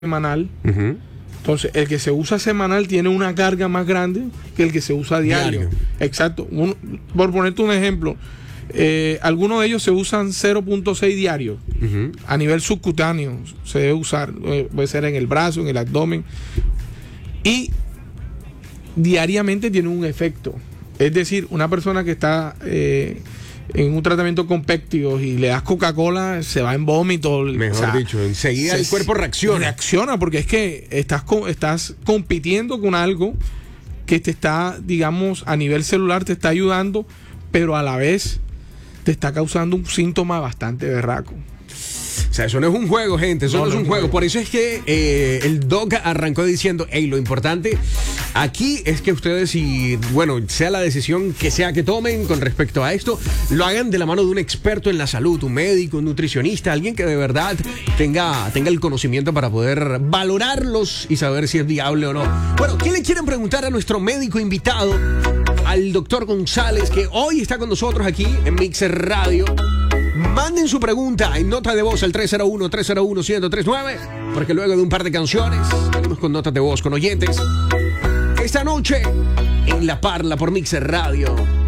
semanal. Uh-huh. Entonces, el que se usa semanal tiene una carga más grande que el que se usa diario. Exacto. Por ponerte un ejemplo, algunos de ellos se usan 0.6 diarios. Uh-huh. A nivel subcutáneo se debe usar, puede ser en el brazo, en el abdomen. Y diariamente tiene un efecto. Es decir, una persona que está en un tratamiento con péptidos y le das Coca-Cola, se va en vómito. Mejor dicho, enseguida el cuerpo reacciona. Reacciona porque es que estás compitiendo con algo que te está, digamos, a nivel celular te está ayudando, pero a la vez te está causando un síntoma bastante berraco. O sea, eso no es un juego, gente, eso no es un juego. Por eso es que el Doc arrancó diciendo, hey, lo importante aquí es que ustedes, y bueno, sea la decisión que sea que tomen con respecto a esto, lo hagan de la mano de un experto en la salud, un médico, un nutricionista, alguien que de verdad tenga el conocimiento para poder valorarlos y saber si es viable o no. Bueno, ¿qué le quieren preguntar a nuestro médico invitado, al doctor González, que hoy está con nosotros aquí en Mixer Radio? Manden su pregunta en nota de voz al 301-301-1039, porque luego de un par de canciones venimos con notas de voz con oyentes esta noche en La Parla por Mixer Radio.